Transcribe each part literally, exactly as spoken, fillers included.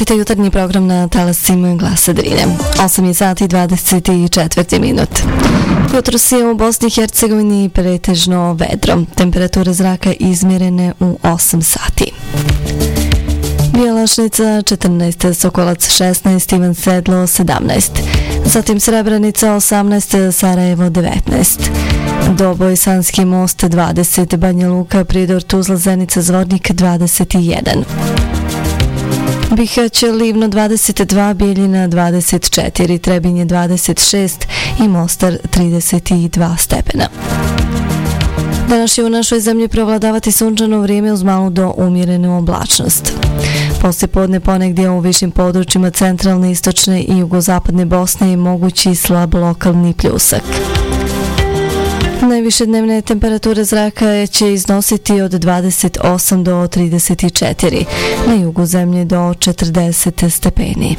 Slušajte jutarnji program na talasima Glasa Drine. osam je sati dvadeset četiri minut. Jutros je u Bosni i Hercegovini pretežno vedro. Temperature zraka izmjerene u osam sati. Bjelašnica četrnaest, Sokolac šesnaest, Ivan Sedlo sedamnaest, zatim Srebrenica osamnaest, Sarajevo devetnaest, Doboj, Sanski most dvadeset, Banja Luka, Prijedor, Tuzla, Zenica, Zvornik dvadeset jedan, Bihać, Livno dvadeset dva, Bijeljina dvadeset četiri, Trebinje dvadeset šest i Mostar trideset dva stepena. Danas će u našoj zemlji provladavati sunčano vrijeme uz malu do umjerenu oblačnost. Poslije podne ponegdje u višim područjima centralne, istočne i jugozapadne Bosne je mogući slab lokalni pljusak. Najviše dnevne temperature zraka će iznositi od dvadeset osam do trideset četiri, na jugu zemlje do četrdeset stepeni.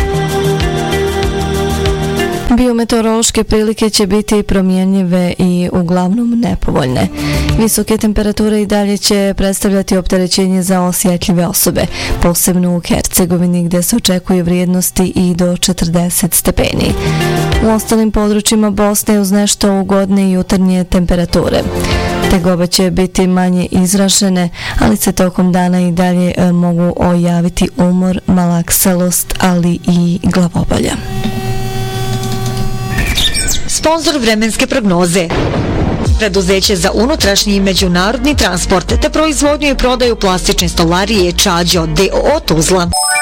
Biometeorološke prilike će biti promjenjive i uglavnom nepovoljne. Visoke temperature i dalje će predstavljati opterećenje za osjetljive osobe, posebno u Hercegovini gdje se očekuje vrijednosti i do četrdeset stepeni. U ostalim područjima Bosne uz nešto ugodne jutarnje temperature. Tegobe će biti manje izražene, ali se tokom dana i dalje mogu ojaviti umor, malakselost, ali i glavobolja. Sponzor vremenske prognoze. Preduzeće za unutrašnji i međunarodni transport te proizvodnju i prodaju plastične stolarije Čađo d o o Tuzla.